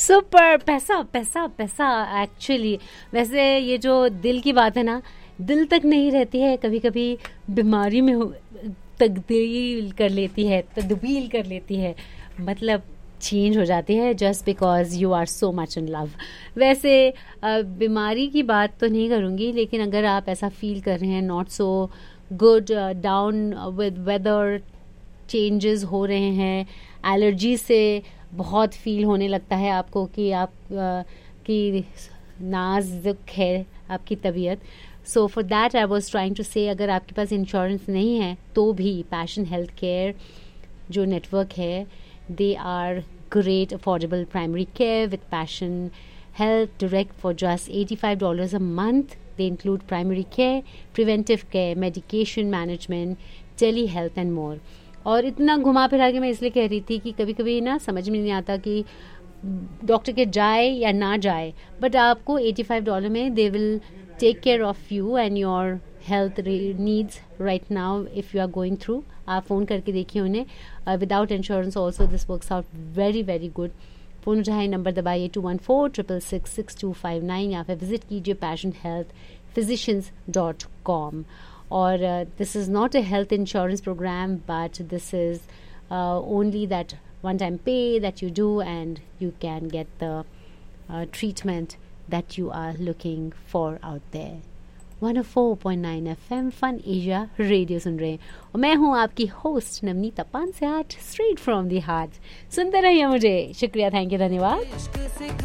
Super, पैसा पैसा पैसा। एक्चुअली वैसे ये जो दिल की बात है ना, दिल तक नहीं रहती है, कभी कभी बीमारी में तब्दील कर लेती है, मतलब चेंज हो जाती है just because you are so much in love. वैसे बीमारी की बात तो नहीं करूँगी, लेकिन अगर आप ऐसा फील कर रहे हैं not so good, down with weather, changes हो रहे हैं, एलर्जी से बहुत फील होने लगता है आपको कि आप की नाजुक है आपकी तबीयत। So for that I was trying to से, अगर आपके पास इंश्योरेंस नहीं है तो भी पैशन हेल्थ केयर जो नेटवर्क है, they are great affordable primary care with Passion Health Direct for just $85 a month. They include primary care, preventive care, medication management, telehealth and more. और इतना घुमा फिरा के मैं इसलिए कह रही थी कि कभी कभी ना समझ में नहीं आता कि डॉक्टर के जाए या ना जाए, बट आपको $85 में they will take care of you and your health needs right now if you are going through. आप फ़ोन करके देखिए उन्हें, without insurance also this works out very very good. Phone उठाए, नंबर दबाइए 214-666-6259 या फिर विजिट कीजिए passionhealthphysicians.com। और this is not a health insurance programme, but this is only that one-time pay that you do and you can get the treatment that you are looking for out there। 104.9 FM fun Asia radio सुन रहे हैं और मैं हूँ आपकी host Navneeta पानसेहाट, straight from the heart. सुनते रहिए मुझे। शुक्रिया, थैंक यू, धन्यवाद।